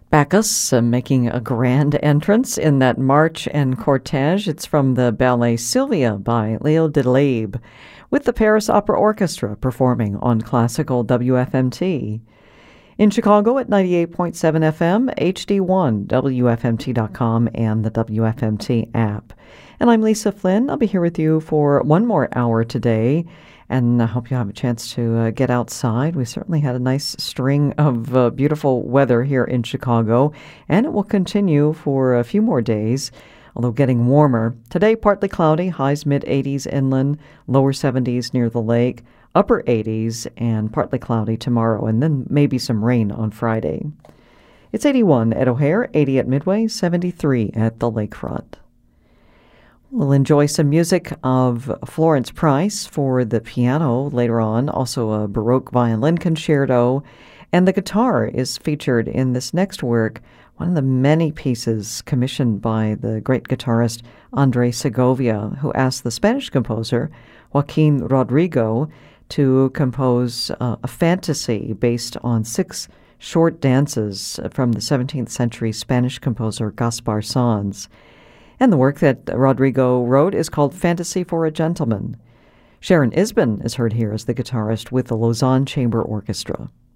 Bacchus making a grand entrance in that march and cortege. It's from the ballet Sylvia by Leo Delibes, with the Paris Opera Orchestra performing on classical WFMT. In Chicago at 98.7 FM, HD1, WFMT.com, and the WFMT app. And I'm Lisa Flynn. I'll be here with you for one more hour today, and I hope you have a chance to get outside. We certainly had a nice string of beautiful weather here in Chicago, and it will continue for a few more days, although getting warmer. Today, partly cloudy, highs mid-80s inland, lower 70s near the lake, upper 80s, and partly cloudy tomorrow, and then maybe some rain on Friday. It's 81 at O'Hare, 80 at Midway, 73 at the lakefront. We'll enjoy some music of Florence Price for the piano later on, also a Baroque violin concerto, and the guitar is featured in this next work, one of the many pieces commissioned by the great guitarist Andrés Segovia, who asked the Spanish composer Joaquin Rodrigo to compose a fantasy based on 6 short dances from the 17th century Spanish composer Gaspar Sanz. And the work that Rodrigo wrote is called Fantasy for a Gentleman. Sharon Isbin is heard here as the guitarist with the Lausanne Chamber Orchestra.